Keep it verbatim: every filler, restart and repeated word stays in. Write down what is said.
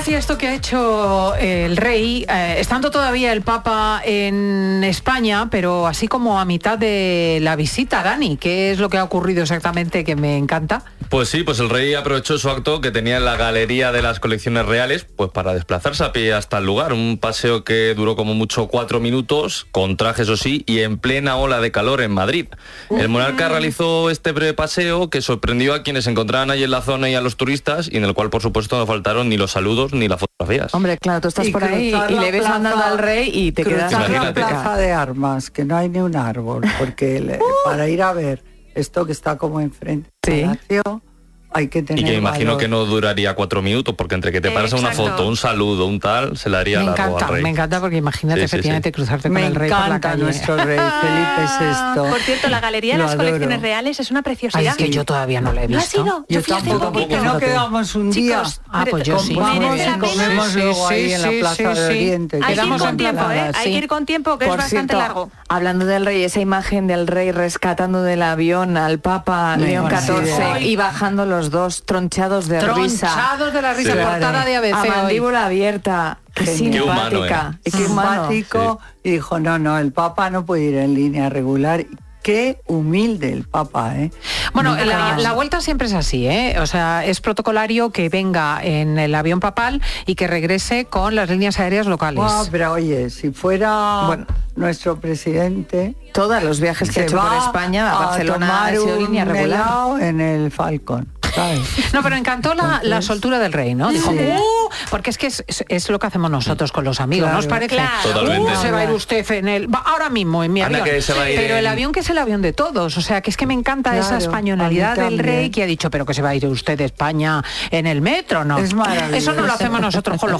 gracia esto que ha hecho el rey, eh, estando todavía el Papa en España, pero así como a mitad de la visita. Dani, ¿qué es lo que ha ocurrido exactamente que me encanta? Pues sí, pues el rey aprovechó su acto que tenía en la Galería de las Colecciones Reales, pues para desplazarse a pie hasta el lugar. Un paseo que duró como mucho cuatro minutos, con traje eso sí, y en plena ola de calor en Madrid. El monarca realizó este breve paseo que sorprendió a quienes se encontraban ahí en la zona y a los turistas, y en el cual por supuesto no faltaron ni los saludos ni las fotografías. Hombre, claro, tú estás y por ahí y le ves plaza, andando al rey y te quedas... Cruzar la Imagínate. plaza de armas, que no hay ni un árbol, porque le, para ir a ver esto que está como enfrente del Sí. palacio, hay que tener Y que me imagino valor. que no duraría cuatro minutos, porque entre que te paras a una Exacto. foto, un saludo, un tal, se le haría Me largo encanta, al rey. me encanta porque imagínate Sí, sí, efectivamente sí. cruzarte con Me el rey por la encanta calle. nuestro rey, Felipe sexto. Por cierto, la Galería de Lo las adoro. Colecciones Reales es una Ay, preciosidad. es que yo todavía no la he ¿No has visto. ido? Yo fui hace tampoco, poquito. porque no quedamos un día. Chicos, Ah, pues yo sí. Vamos merece y la pena. comemos Sí, luego sí, ahí en la sí, Plaza sí, de sí. Oriente. Hay que ir Quedamos con en tiempo, ¿eh? planadas, Hay sí. que ir con tiempo, que es Por bastante cierto, largo. hablando del rey, esa imagen del rey rescatando del avión al Papa Me León considero. catorce y bajando los dos tronchados de risa. Tronchados de la risa, Sí. portada de A B C A hoy. mandíbula abierta. Qué Genial. Qué humano, simpática. ¿eh? Y qué humano. Simpático. Y dijo, no, no, el Papa no puede ir en línea regular. Qué humilde el Papa, ¿eh? Bueno, Nunca- la, la vuelta siempre es así, ¿eh? O sea, es protocolario que venga en el avión papal y que regrese con las líneas aéreas locales. Buah, pero oye, si fuera Bueno. nuestro presidente, Todos los viajes que se ha hecho por va España, a Barcelona tomar ha sido un línea regular. helado en el Falcon, ¿sabes? No, pero encantó la, Entonces- la soltura del rey, ¿no? Dijo, Sí. "Uh", porque es que es, es- es lo que hacemos nosotros con los amigos, ¿no os Claro. parece? Claro. Totalmente. "Uh, se va a ir usted en el... va ahora mismo en mi Anda, avión. que se va a ir Pero el en- avión que es el avión de todos. O sea, que es que me encanta esa Claro, españolidad a mí del también. rey que ha dicho, pero que se va a ir usted de España en el metro, ¿no? Es maravilloso. Eso no lo hacemos nosotros con los